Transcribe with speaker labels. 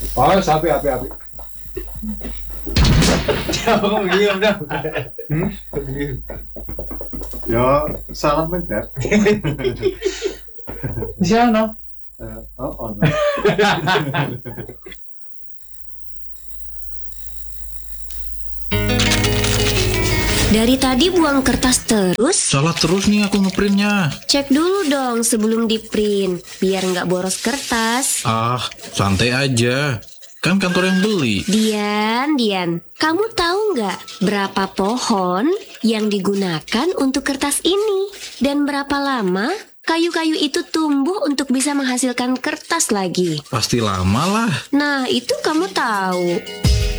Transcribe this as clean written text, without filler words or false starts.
Speaker 1: Oh, sapi, api, api.
Speaker 2: Jangan diam dah.
Speaker 3: Ya, salah pencet.
Speaker 2: Di sana.
Speaker 3: On.
Speaker 4: Dari tadi buang kertas terus.
Speaker 5: Salah terus nih aku ngeprintnya.
Speaker 4: Cek dulu dong sebelum di print, biar nggak boros kertas.
Speaker 5: Ah, santai aja. Kan kantor yang beli.
Speaker 4: Dian, kamu tahu nggak berapa pohon yang digunakan untuk kertas ini? Dan berapa lama kayu-kayu itu tumbuh untuk bisa menghasilkan kertas lagi?
Speaker 5: Pasti lama lah.
Speaker 4: Nah, itu kamu tahu.